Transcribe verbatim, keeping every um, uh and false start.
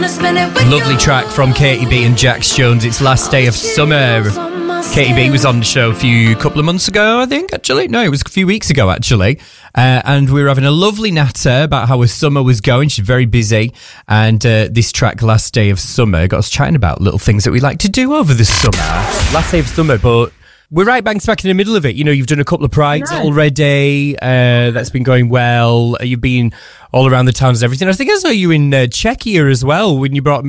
Lovely track from Katie B and Jax Jones. It's Last Day of Summer. Katie B was on the show a few couple of months ago, I think, actually. No, it was a few weeks ago, actually. Uh, and we were having a lovely natter about how her summer was going. She's very busy. And uh, this track, Last Day of Summer, got us chatting about little things that we like to do over the summer. Last day of summer, but we're right bang smack in the middle of it. You know, you've done a couple of prides already. Uh, that's been going well. You've been all around the towns and everything. I think I saw you in uh, Czechia as well when you brought